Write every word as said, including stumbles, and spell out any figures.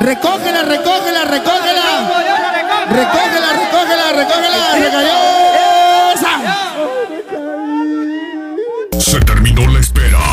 Recógela, recógela, recógela. Recógela, recógela, recógela. Recayó. Se terminó la espera.